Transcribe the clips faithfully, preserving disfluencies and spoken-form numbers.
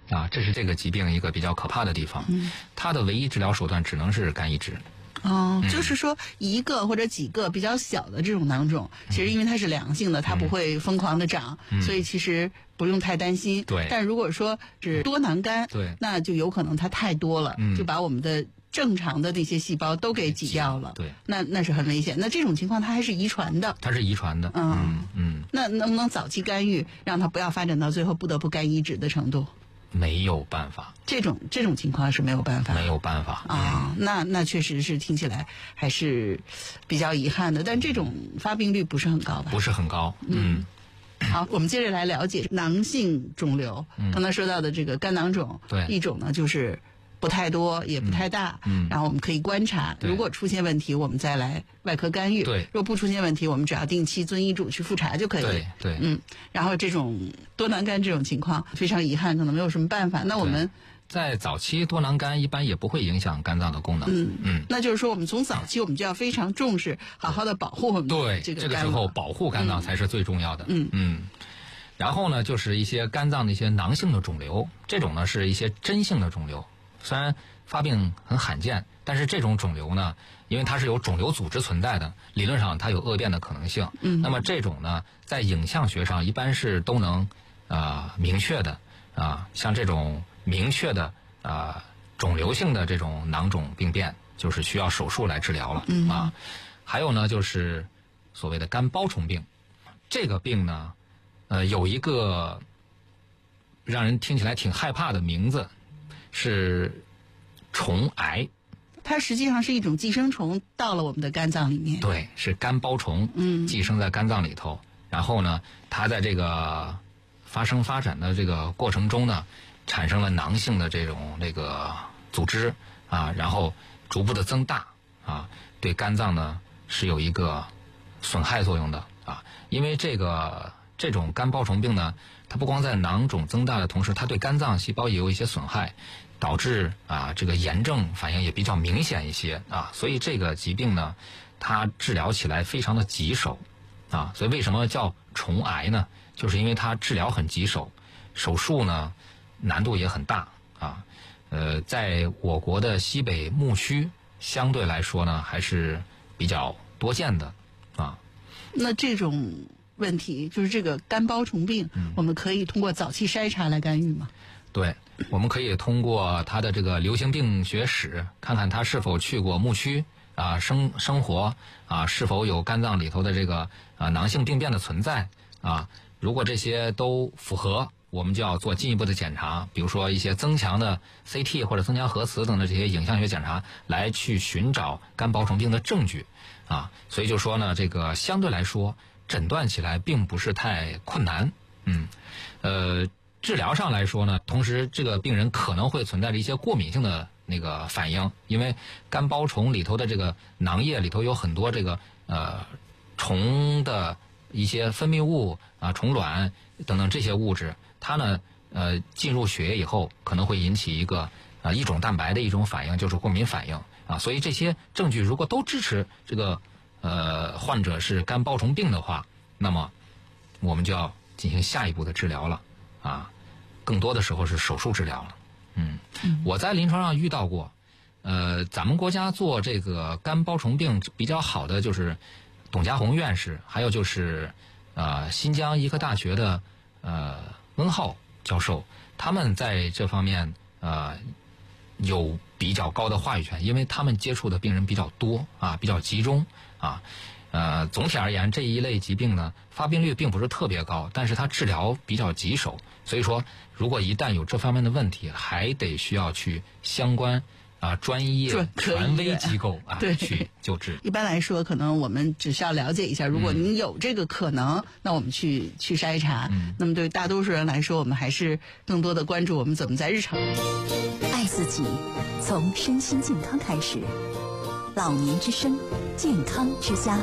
啊，这是这个疾病一个比较可怕的地方。嗯，它的唯一治疗手段只能是肝移植。 哦，就是说一个或者几个比较小的这种囊肿，其实因为它是良性的，它不会疯狂的长， 嗯、 所以其实不用太担心。 对。 但如果说是多囊肝， 对， 那就有可能它太多了， 嗯、 就把我们的正常的那些细胞都给挤掉了。 对。 那那是很危险。那这种情况它还是遗传的。 它是遗传的。 嗯嗯嗯。 那能不能早期干预，让它不要发展到最后不得不肝移植的程度？ 没有办法， 这种这种情况是没有办法， 没有办法啊、嗯。那那确实是听起来还是比较遗憾的，但这种发病率不是很高吧？ 不是很高，嗯。 嗯好，我们接着来了解囊性肿瘤。 嗯、 刚才说到的这个肝囊肿， 对， 一种呢就是不太多，也不太大， 嗯， 然后我们可以观察，如果出现问题，我们再来外科干预。 对， 如果不出现问题，我们只要定期遵医嘱去复查就可以了。 对对， 嗯，然后这种多囊肝这种情况非常遗憾，可能没有什么办法。那我们在早期多囊肝一般也不会影响肝脏的功能。 嗯嗯， 那就是说我们从早期我们就要非常重视，好好的保护我们对这个这个时候保护肝脏才是最重要的。 嗯嗯。然后呢，就是一些肝脏的一些囊性的肿瘤，这种呢是一些真性的肿瘤，虽然发病很罕见，但是这种肿瘤呢，因为它是有肿瘤组织存在的，理论上它有恶变的可能性。 嗯， 那么这种呢，在影像学上一般是都能啊、呃、明确的啊、呃，像这种明确的啊、呃、肿瘤性的这种囊肿病变，就是需要手术来治疗了。 嗯啊，还有呢，就是所谓的肝包虫病，这个病呢。呃，有一个让人听起来挺害怕的名字，是虫癌。 它实际上是一种寄生虫到了我们的肝脏里面。 对，是肝包虫， 嗯， 寄生在肝脏里头。然后呢，它在这个发生发展的这个过程中呢，产生了囊性的这种这个组织啊，然后逐步的增大啊，对肝脏呢是有一个损害作用的啊，因为这个。这种肝包虫病呢，它不光在囊肿增大的同时，它对肝脏细胞也有一些损害，导致啊这个炎症反应也比较明显一些啊，所以这个疾病呢，它治疗起来非常的棘手啊，所以为什么叫虫癌呢？就是因为它治疗很棘手，手术呢难度也很大啊，呃，在我国的西北牧区相对来说呢还是比较多见的啊。 那这种问题就是这个肝包虫病、嗯、我们可以通过早期筛查来干预吗？ 对，我们可以通过他的这个流行病学史，看看他是否去过牧区啊生生活啊，是否有肝脏里头的这个啊囊性病变的存在啊，如果这些都符合，我们就要做进一步的检查，比如说一些增强的 C T 或者增强核磁等的这些影像学检查，来去寻找肝包虫病的证据啊。所以就说呢，这个相对来说诊断起来并不是太困难，嗯，呃，治疗上来说呢，同时这个病人可能会存在着一些过敏性的那个反应，因为肝包虫里头的这个囊液里头有很多这个呃虫的一些分泌物啊、虫卵等等这些物质，它呢呃进入血液以后可能会引起一个啊、呃、一种蛋白的一种反应，就是过敏反应啊，所以这些证据如果都支持这个。呃，患者是肝包虫病的话，那么我们就要进行下一步的治疗了啊，更多的时候是手术治疗了。嗯，嗯我在临床上遇到过，呃，咱们国家做这个肝包虫病比较好的就是董家宏院士，还有就是呃新疆医科大学的呃温浩教授，他们在这方面呃有比较高的话语权，因为他们接触的病人比较多啊，比较集中。啊，呃，总体而言，这一类疾病呢，发病率并不是特别高，但是它治疗比较棘手，所以说，如果一旦有这方面的问题，还得需要去相关啊专业权威机构啊去救治。 一般来说，可能我们只需要了解一下，如果您有这个可能，嗯、那我们去去筛查。 嗯， 那么对大多数人来说，我们还是更多的关注我们怎么在日常。 爱自己，从身心健康开始。老年之声，健康之家。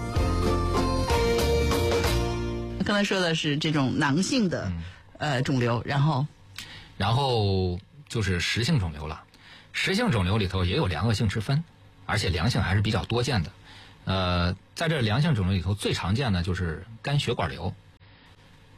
刚才说的是这种囊性的、嗯、呃肿瘤，然后， 然后就是实性肿瘤了。实性肿瘤里头也有良恶性之分，而且良性还是比较多见的。呃，在这良性肿瘤里头，最常见的就是肝血管瘤。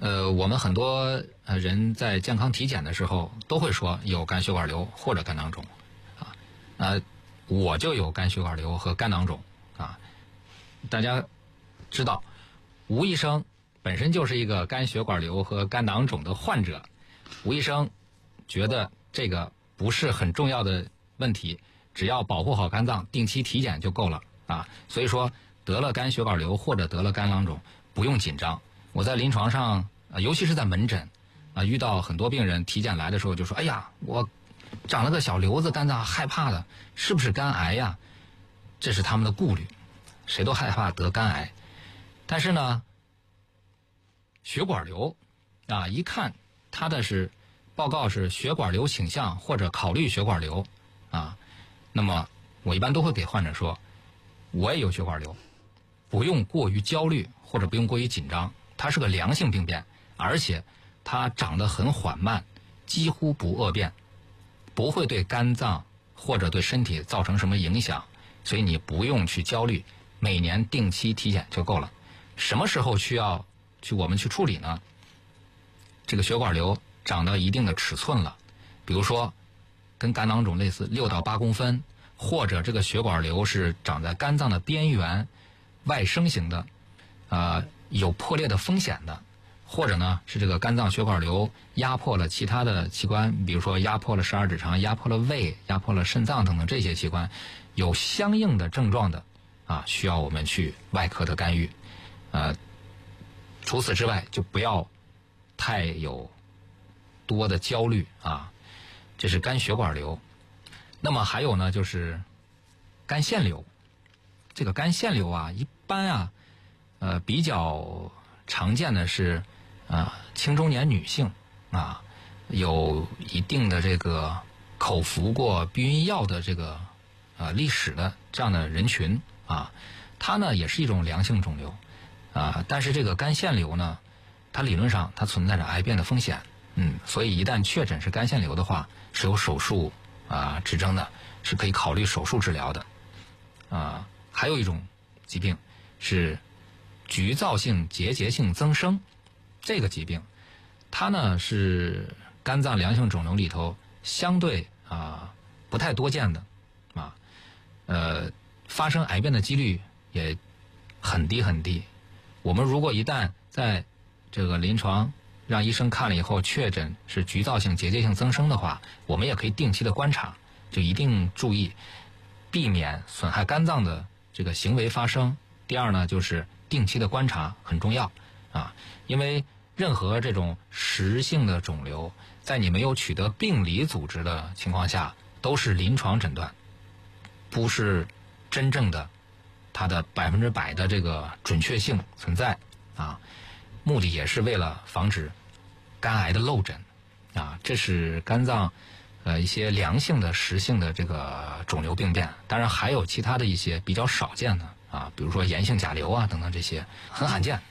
呃，我们很多呃人在健康体检的时候都会说有肝血管瘤或者肝囊肿，啊，呃，我就有肝血管瘤和肝囊肿啊。大家知道，吴医生本身就是一个肝血管瘤和肝囊肿的患者，吴医生觉得这个不是很重要的问题，只要保护好肝脏，定期体检就够了啊。所以说得了肝血管瘤或者得了肝囊肿不用紧张。我在临床上，呃，尤其是在门诊，啊，遇到很多病人体检来的时候就说：“哎呀，我长了个小瘤子，肝脏害怕的，是不是肝癌呀？”这是他们的顾虑，谁都害怕得肝癌。但是呢，血管瘤啊，一看他的是报告是血管瘤倾向或者考虑血管瘤啊，那么我一般都会给患者说，我也有血管瘤，不用过于焦虑或者不用过于紧张。它是个良性病变，而且它长得很缓慢，几乎不恶变，不会对肝脏或者对身体造成什么影响，所以你不用去焦虑，每年定期体检就够了。什么时候需要去我们去处理呢？这个血管瘤长到一定的尺寸了，比如说跟肝囊肿类似六到八公分，或者这个血管瘤是长在肝脏的边缘，外生型的，呃。有破裂的风险的，或者呢是这个肝脏血管瘤压迫了其他的器官，比如说压迫了十二指肠、压迫了胃、压迫了肾脏等等这些器官，有相应的症状的啊，需要我们去外科的干预。呃，除此之外就不要太有多的焦虑啊。这是肝血管瘤。那么还有呢，就是肝腺瘤。这个肝腺瘤啊，一般啊。呃，比较常见的是，啊，青中年女性啊，有一定的这个口服过避孕药的这个呃历史的这样的人群啊，它呢也是一种良性肿瘤啊，但是这个肝腺瘤呢，它理论上它存在着癌变的风险，嗯，所以一旦确诊是肝腺瘤的话，是有手术啊指征的，是可以考虑手术治疗的啊。还有一种疾病是局灶性结节性增生，这个疾病，它呢是肝脏良性肿瘤里头相对啊不太多见的啊，呃，发生癌变的几率也很低很低。我们如果一旦在这个临床让医生看了以后确诊是局灶性结节性增生的话，我们也可以定期的观察，就一定注意避免损害肝脏的这个行为发生。第二呢，就是定期的观察很重要啊，因为任何这种实性的肿瘤，在你没有取得病理组织的情况下，都是临床诊断，不是真正的它的百分之百的这个准确性存在啊。目的也是为了防止肝癌的漏诊啊。这是肝脏呃一些良性的实性的这个肿瘤病变，当然还有其他的一些比较少见的啊，比如说炎性甲流啊等等，这些很罕见。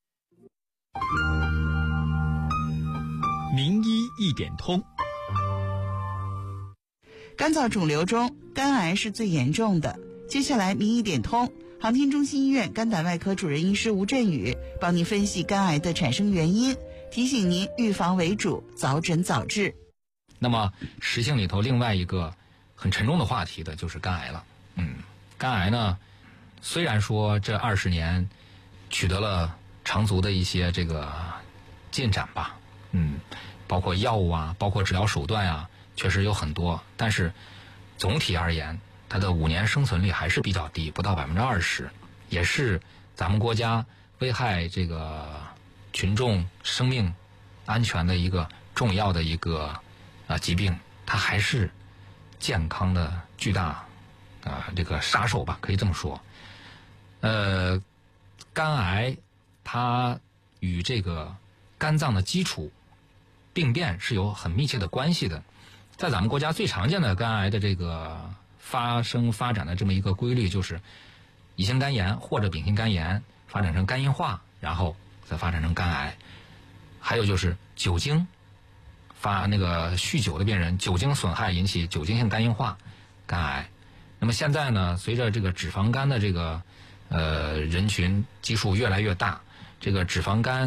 名医一点通。 肝脏肿瘤中，肝癌是最严重的。接下来名医点通，航天中心医院肝胆外科主任医师吴振宇帮您分析肝癌的产生原因，提醒您预防为主，早诊早治。 那么实性里头另外一个很沉重的话题的就是肝癌了。嗯，肝癌呢，虽然说这二十年取得了长足的一些这个进展吧，嗯，包括药物啊，包括治疗手段啊，确实有很多，但是总体而言，它的五年生存率还是比较低，不到百分之二十，也是咱们国家危害这个群众生命安全的一个重要的一个啊疾病，它还是健康的巨大啊这个杀手吧，可以这么说。呃，肝癌它与这个肝脏的基础病变是有很密切的关系的。在咱们国家最常见的肝癌的这个发生发展的这么一个规律，就是乙型肝炎或者丙型肝炎发展成肝硬化，然后再发展成肝癌。还有就是酒精发那个酗酒的病人，酒精损害引起酒精性肝硬化，肝癌。那么现在呢，随着这个脂肪肝的这个呃人群基数越来越大，这个脂肪肝